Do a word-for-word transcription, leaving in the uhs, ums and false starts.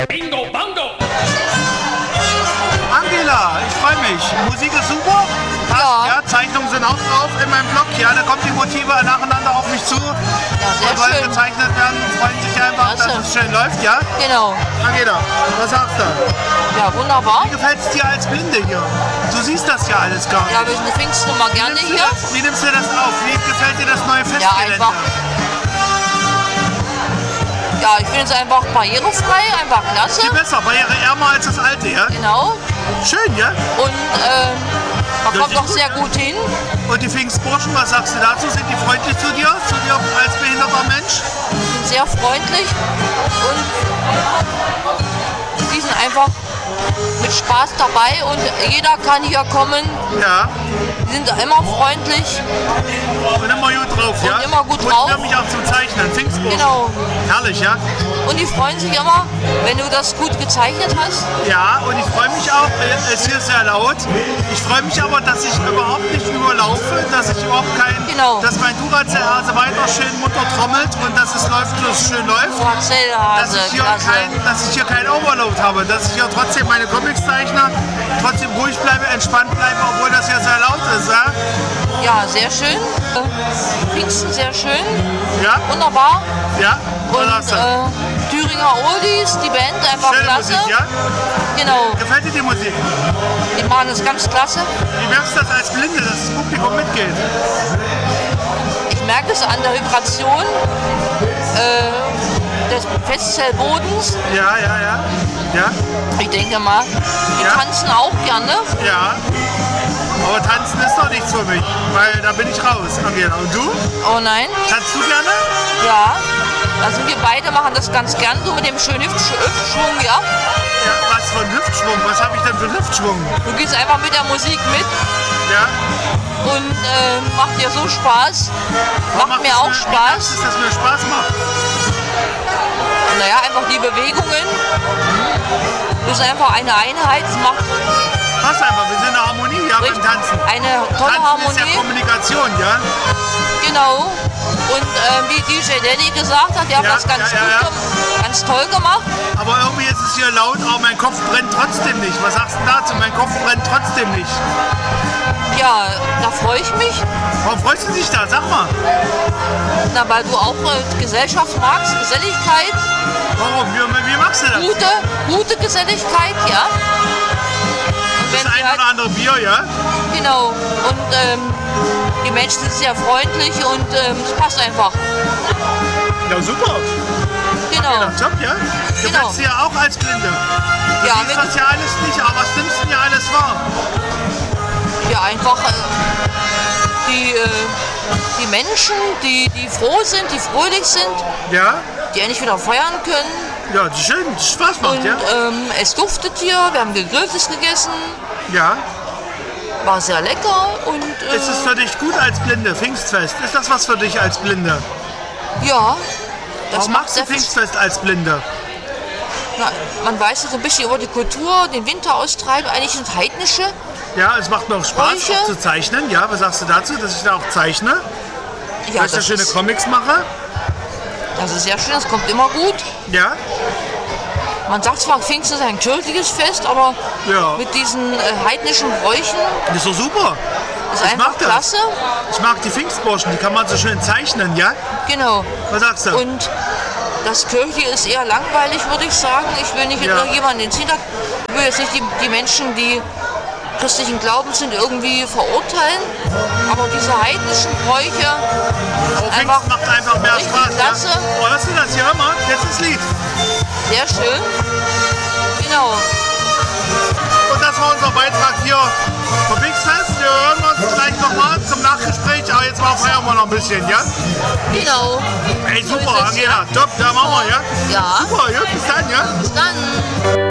Bingo, Bango! Angela, ich freue mich. Musik ist super. Passt, Ja. ja. Zeichnungen sind auch drauf in meinem Blog. Ja, da kommen die Motive nacheinander auf mich zu. Ja, sehr und wollen schön. gezeichnet werden und freuen sich einfach, Klasse. dass es schön läuft. Ja, Genau. Angela, was sagst du? Ja, wunderbar. Wie gefällt es dir als Blinde hier? Du siehst das ja alles gar nicht. Ja, wir sind Pfingsten immer gerne Wie nimmst du hier. das- Wie nimmst du das auf? Wie gefällt dir das neue Ja, Festgelände? einfach. Ja, ich finde es einfach barrierefrei, einfach klasse. Viel besser, barriereärmer als das alte, ja? Genau. Schön, ja? Und ähm, man kommt ist auch gut, sehr ja. gut hin. Und die Pfingstburschen, was sagst du dazu? Sind die freundlich zu dir? Zu dir als behinderter Mensch? Sind sehr freundlich und die sind einfach mit Spaß dabei und jeder kann hier kommen. Ja. Die sind immer freundlich. Und immer gut drauf, ja? Und immer gut drauf. Und mich auch zum Zeichnen. Pfingstburschen. Genau. Herrlich, ja? Und die freuen sich immer, wenn du das gut gezeichnet hast. Ja, und ich freue mich auch, äh, es ist hier sehr laut. Ich freue mich aber, dass ich überhaupt nicht überlaufe, dass ich überhaupt kein, Genau. dass mein Duracell-Hase weiter schön munter trommelt und dass es läuft, dass es schön läuft. Dass Marcellhase, ich, hier klasse. kein, dass ich hier kein Overload habe, dass ich hier trotzdem meine Comics zeichne, trotzdem ruhig bleibe, entspannt bleibe, obwohl das ja sehr laut ist. Ja, Ja, sehr schön. Äh, Pfingsten sehr schön. ja, Wunderbar. ja. Und Was sagst du? äh, Thüringer Oldies, die Band, einfach Schöne klasse. Musik, ja? Genau, Gefällt dir die Musik? die machen das ganz klasse. Wie merkst du das als Blinde, dass das Publikum mitgeht? Ich merke es an der Vibration äh, des Festzellbodens. Ja, ja, ja. Ja, Ich denke mal, die Ja. tanzen auch gerne. ja. Aber tanzen ist doch nichts für mich, weil da bin ich raus, Angela. Und du? Oh nein, Tanzt du gerne? ja. Also wir beide machen das ganz gern, so mit dem schönen Hüftsch Hüftschwung, ja. Ja, was für ein Hüftschwung? Was habe ich denn für einen Hüftschwung? Du gehst einfach mit der Musik mit Ja. und äh, macht dir so Spaß. Macht mir es auch Wie Spaß. merkst du, dass mir Spaß macht? Naja, einfach die Bewegungen. Das ist einfach eine Einheit. Es macht Pass einfach, wir sind in der Harmonie, ja, beim richtig Tanzen. eine tolle Tanzen ist ja Harmonie. Kommunikation, ja? Genau. Und äh, wie D J Danny gesagt hat, der hat Ja, das ganz ja, ja, gut, ja. gem- ganz toll gemacht. Aber irgendwie ist es hier laut, aber mein Kopf brennt trotzdem nicht. Was sagst du dazu? Mein Kopf brennt trotzdem nicht. Ja, da freue ich mich. Warum freust du dich da? Sag mal. Na, weil du auch äh, Gesellschaft magst, Geselligkeit, Warum? Wie, wie machst du das? gute, gute Geselligkeit, ja. Und Das wenn sie ein halt, oder andere Bier, ja? genau. Und ähm, die Menschen sind sehr freundlich und ähm, es passt einfach. Ja, super. Genau. Ja, top, ja? Du Genau. kannst ja auch als Blinde. Du Ja, siehst wir- das ja alles nicht, aber was nimmst du denn ja alles wahr? Ja, einfach äh, die, äh, die Menschen, die, die froh sind, die fröhlich sind, Ja? die endlich wieder feiern können. Ja, die schön, die Spaß macht, Und ja? ähm, es duftet hier, wir haben Gegrilltes gegessen, Ja. war sehr lecker und äh, Ist es für dich gut als Blinde, Pfingstfest? Ist das was für dich als Blinde? ja, das Warum macht machst du sehr viel Pfingstfest als Blinde? Na, man weiß ja so ein bisschen über die Kultur, den Winter austreiben, eigentlich sind heidnische. Ja, es macht mir auch Spaß, Bräuche? auch zu zeichnen. Ja, was sagst du dazu, dass ich da auch zeichne? Ja, dass ich da das schöne ist, Comics mache? das ist sehr schön, das kommt immer gut. Ja? Man sagt zwar, Pfingsten ist ein kirchliches Fest, aber Ja. mit diesen äh, heidnischen Bräuchen Das ist doch super. ist Ich einfach mag das. klasse. Ich mag die Pfingstburschen, die kann man so schön zeichnen, ja? Genau. Was sagst du? Und das Kirchliche ist eher langweilig, würde ich sagen. Ich will nicht Ja. jemanden ins Hinter... Ich will jetzt nicht die, die Menschen, die christlichen Glaubens sind, irgendwie verurteilen. Aber diese heidnischen Bräuche Aber einfach Pfingsten macht einfach mehr richtig Spaß. klasse. Ja? Oh, hörst du das hier? Hör mal, jetzt ist das Lied. sehr schön. Genau. Und das war unser Beitrag hier vom Pfingstfest. Wir hören uns gleich nochmal zum Nachgespräch, aber jetzt mal feiern wir noch ein bisschen, ja? Genau. Ey, So super, ist es, Angela, top, da machen wir, ja? Ja. Super, ja, bis dann, ja? Bis dann.